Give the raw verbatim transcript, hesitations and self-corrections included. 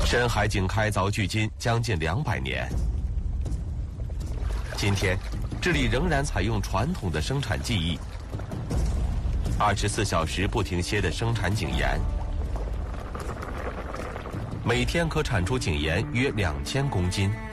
深海井开凿距今将近两百年，今天，这里仍然采用传统的生产技艺，二十四小时不停歇的生产井盐，每天可产出井盐约两千公斤。